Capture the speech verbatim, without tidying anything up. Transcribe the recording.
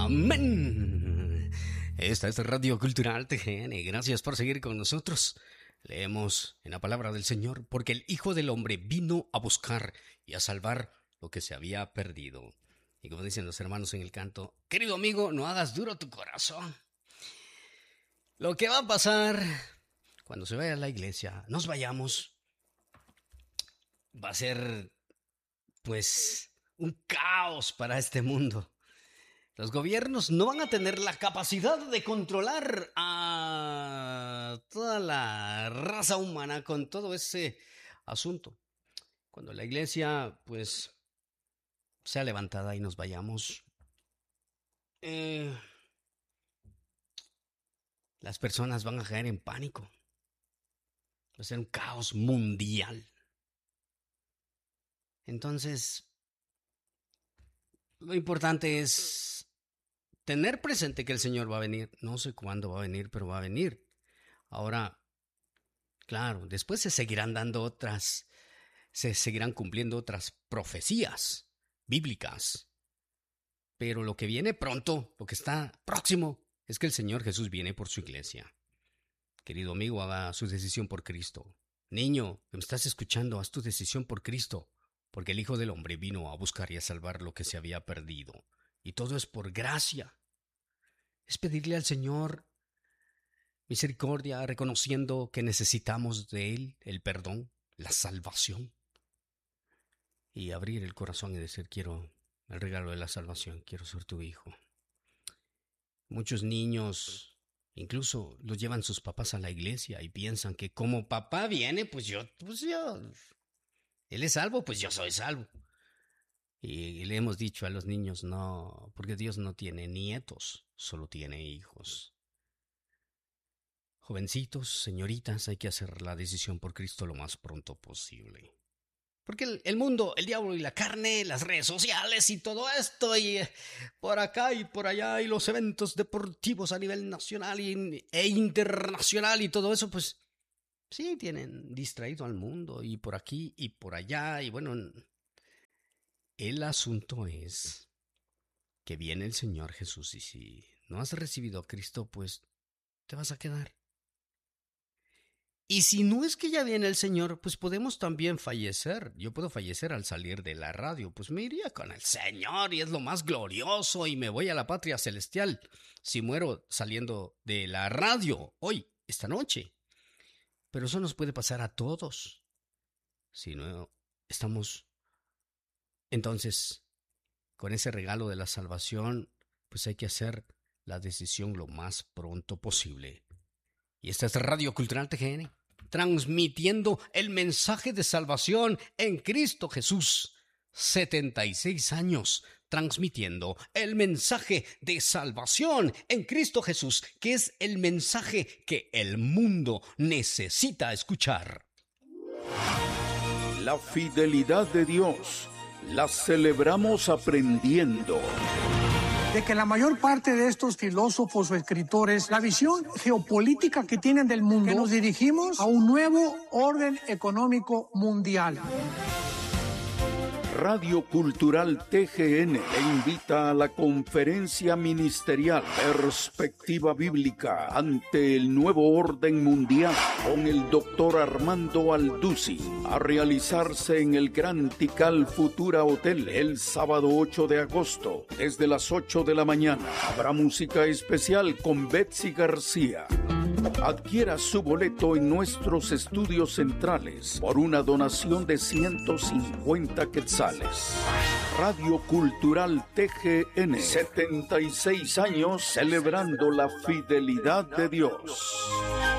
Amén. Esta es Radio Cultural T G N. Gracias por seguir con nosotros. Leemos en la palabra del Señor, porque el Hijo del Hombre vino a buscar y a salvar lo que se había perdido. Y como dicen los hermanos en el canto, querido amigo, no hagas duro tu corazón. Lo que va a pasar cuando se vaya a la iglesia, nos vayamos, va a ser, pues, un caos para este mundo. Los gobiernos no van a tener la capacidad de controlar a toda la raza humana con todo ese asunto. Cuando la iglesia, pues, sea levantada y nos vayamos, eh, las personas van a caer en pánico. Va a ser un caos mundial. Entonces, lo importante es tener presente que el Señor va a venir. No sé cuándo va a venir, pero va a venir. Ahora, claro, después se seguirán dando otras, se seguirán cumpliendo otras profecías bíblicas. Pero lo que viene pronto, lo que está próximo, es que el Señor Jesús viene por su iglesia. Querido amigo, haga su decisión por Cristo. Niño, que me estás escuchando, haz tu decisión por Cristo, porque el Hijo del Hombre vino a buscar y a salvar lo que se había perdido. Y todo es por gracia. Es pedirle al Señor misericordia, reconociendo que necesitamos de Él el perdón, la salvación. Y abrir el corazón y decir, quiero el regalo de la salvación, quiero ser tu hijo. Muchos niños incluso los llevan sus papás a la iglesia y piensan que como papá viene, pues yo, pues yo, él es salvo, pues yo soy salvo. Y le hemos dicho a los niños, no, porque Dios no tiene nietos, solo tiene hijos. Jovencitos, señoritas, hay que hacer la decisión por Cristo lo más pronto posible. Porque el, el mundo, el diablo y la carne, las redes sociales y todo esto, y eh, por acá y por allá, y los eventos deportivos a nivel nacional y, e internacional y todo eso, pues sí, tienen distraído al mundo, y por aquí y por allá, y bueno, el asunto es que viene el Señor Jesús, y si no has recibido a Cristo, pues te vas a quedar. Y si no es que ya viene el Señor, pues podemos también fallecer. Yo puedo fallecer al salir de la radio, pues me iría con el Señor y es lo más glorioso y me voy a la patria celestial si muero saliendo de la radio hoy, esta noche. Pero eso nos puede pasar a todos. Si no estamos, entonces, con ese regalo de la salvación, pues hay que hacer la decisión lo más pronto posible. Y esta es Radio Cultural T G N, transmitiendo el mensaje de salvación en Cristo Jesús. setenta y seis años transmitiendo el mensaje de salvación en Cristo Jesús, que es el mensaje que el mundo necesita escuchar. La fidelidad de Dios la celebramos aprendiendo. De que la mayor parte de estos filósofos o escritores, la visión geopolítica que tienen del mundo, que nos dirigimos a un nuevo orden económico mundial. Radio Cultural T G N te invita a la conferencia ministerial Perspectiva Bíblica ante el nuevo orden mundial con el doctor Armando Alduzzi, a realizarse en el Gran Tikal Futura Hotel el sábado ocho de agosto desde las ocho de la mañana. Habrá música especial con Betsy García. Adquiera su boleto en nuestros estudios centrales por una donación de ciento cincuenta quetzales. Radio Cultural T G N, setenta y seis años celebrando la fidelidad de Dios.